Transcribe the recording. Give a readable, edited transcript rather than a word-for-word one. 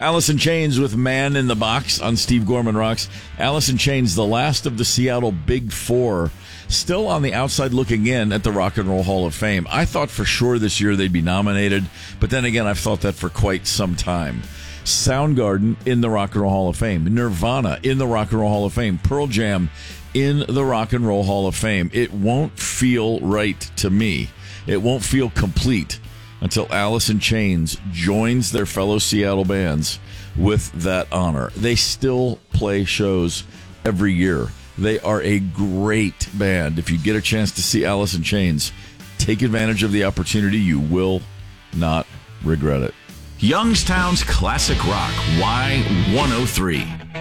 Alice in Chains with Man in the Box on Steve Gorman Rocks. Alice in Chains, the last of the Seattle Big Four, still on the outside looking in at the Rock and Roll Hall of Fame. I thought for sure this year they'd be nominated, but then again, I've thought that for quite some time. Soundgarden in the Rock and Roll Hall of Fame. Nirvana in the Rock and Roll Hall of Fame. Pearl Jam in the Rock and Roll Hall of Fame. It won't feel right to me. It won't feel complete until Alice in Chains joins their fellow Seattle bands with that honor. They still play shows every year. They are a great band. If you get a chance to see Alice in Chains, take advantage of the opportunity. You will not regret it. Youngstown's Classic Rock, Y103.